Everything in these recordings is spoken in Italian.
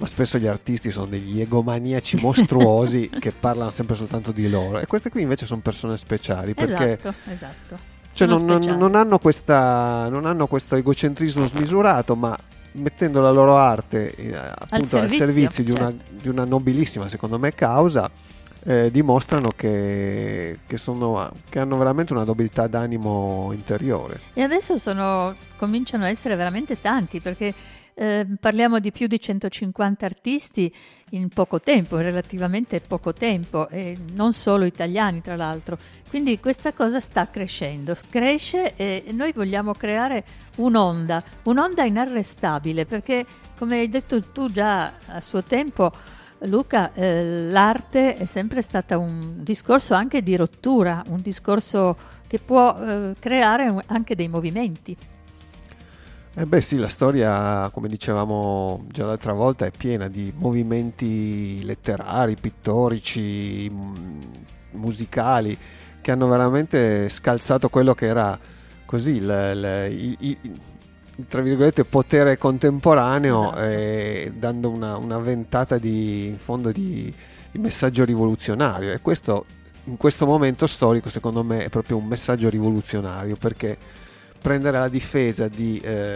ma spesso gli artisti sono degli egomaniaci mostruosi che parlano sempre soltanto di loro, e queste qui invece sono persone speciali, perché esatto. cioè non hanno questo egocentrismo smisurato, ma mettendo la loro arte appunto al servizio di una nobilissima, secondo me, causa, dimostrano che hanno veramente una nobiltà d'animo interiore. E adesso cominciano a essere veramente tanti, perché parliamo di più di 150 artisti in poco tempo, relativamente poco tempo, e non solo italiani tra l'altro. Quindi questa cosa sta cresce, e noi vogliamo creare un'onda inarrestabile, perché, come hai detto tu già a suo tempo, Luca, l'arte è sempre stata un discorso anche di rottura, un discorso che può creare anche dei movimenti. Sì, la storia, come dicevamo già l'altra volta, è piena di movimenti letterari, pittorici, musicali, che hanno veramente scalzato quello che era così il tra virgolette potere contemporaneo, esatto. dando una ventata in fondo di messaggio rivoluzionario, e questo in questo momento storico secondo me è proprio un messaggio rivoluzionario, perché prendere la difesa di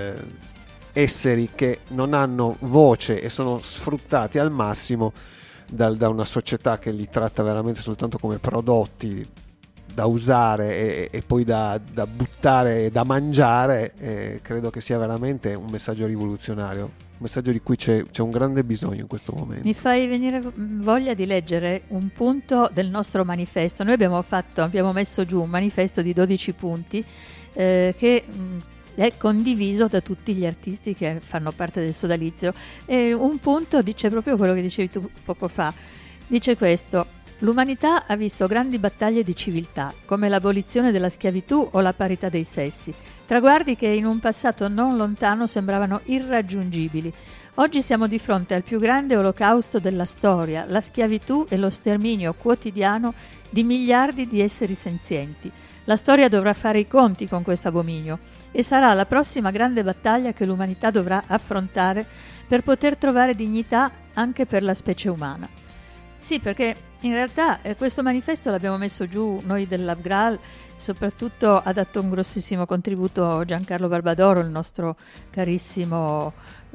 esseri che non hanno voce e sono sfruttati al massimo da una società che li tratta veramente soltanto come prodotti da usare e poi da buttare e da mangiare, credo che sia veramente un messaggio rivoluzionario, un messaggio di cui c'è un grande bisogno in questo momento. Mi fai venire voglia di leggere un punto del nostro manifesto. Noi abbiamo messo giù un manifesto di 12 punti che è condiviso da tutti gli artisti che fanno parte del sodalizio, e un punto dice proprio quello che dicevi tu poco fa. Dice questo: l'umanità ha visto grandi battaglie di civiltà, come l'abolizione della schiavitù o la parità dei sessi, traguardi che in un passato non lontano sembravano irraggiungibili. Oggi siamo di fronte al più grande olocausto della storia, la schiavitù e lo sterminio quotidiano di miliardi di esseri senzienti. La storia dovrà fare i conti con questo abominio, e sarà la prossima grande battaglia che l'umanità dovrà affrontare per poter trovare dignità anche per la specie umana. Sì, perché in realtà questo manifesto l'abbiamo messo giù noi dell'Abgral, soprattutto ha dato un grossissimo contributo Giancarlo Barbadoro, il nostro carissimo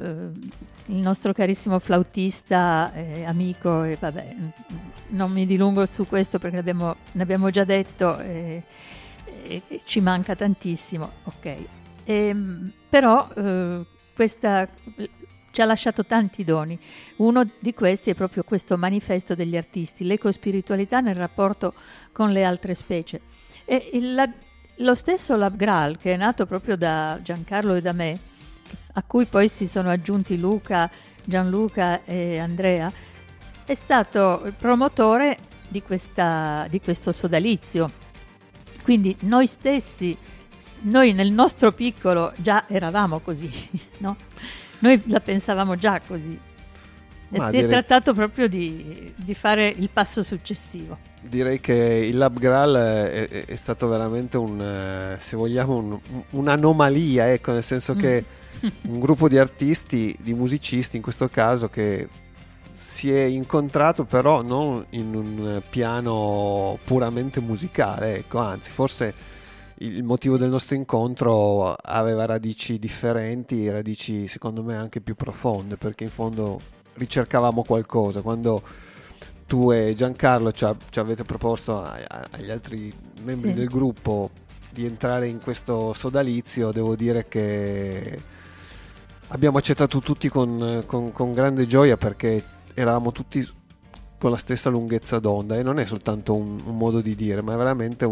flautista, amico, e vabbè, non mi dilungo su questo perché ne abbiamo già detto, e ci manca tantissimo, ok. Però questa ci ha lasciato tanti doni. Uno di questi è proprio questo manifesto degli artisti, l'ecospiritualità nel rapporto con le altre specie. E lo stesso Lab Graal, che è nato proprio da Giancarlo e da me, a cui poi si sono aggiunti Luca, Gianluca e Andrea, è stato il promotore di questo sodalizio. Quindi noi stessi, noi nel nostro piccolo già eravamo così, no? Noi la pensavamo già così, e si è trattato proprio di fare il passo successivo. Direi che il Lab Graal è stato veramente se vogliamo un'anomalia, ecco, nel senso che un gruppo di artisti, di musicisti in questo caso, che si è incontrato però non in un piano puramente musicale, ecco, anzi forse il motivo del nostro incontro aveva radici differenti, radici secondo me anche più profonde, perché in fondo ricercavamo qualcosa. Quando tu e Giancarlo ci avete proposto agli altri membri del gruppo di entrare in questo sodalizio, devo dire che abbiamo accettato tutti con grande gioia, perché eravamo tutti con la stessa lunghezza d'onda, e non è soltanto un modo di dire, ma è veramente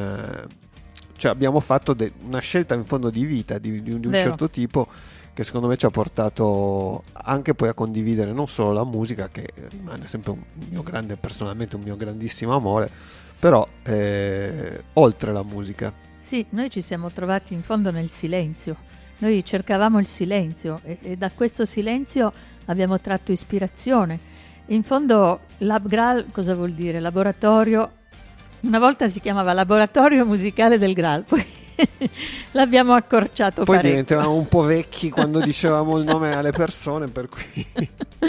cioè abbiamo fatto una scelta in fondo di vita di un certo tipo, che secondo me ci ha portato anche poi a condividere non solo la musica, che rimane sempre personalmente un mio grandissimo amore, però oltre la musica. Sì, noi ci siamo trovati in fondo nel silenzio, noi cercavamo il silenzio, e da questo silenzio abbiamo tratto ispirazione. In fondo Lab Graal cosa vuol dire? Laboratorio. Una volta si chiamava Laboratorio Musicale del Graal, poi l'abbiamo accorciato poi parecchio. Diventavamo un po' vecchi quando dicevamo il nome alle persone, per cui